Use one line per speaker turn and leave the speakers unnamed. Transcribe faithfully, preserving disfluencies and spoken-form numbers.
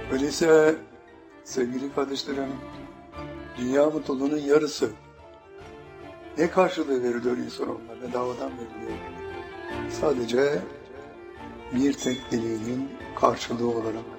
Öyleyse sevgili kardeşlerim, dünya mutluluğunun yarısı. Ne karşılığı veriliyor insanoğluna? Bedavadan veriliyor. Sadece bir tek dileğinin karşılığı olarak.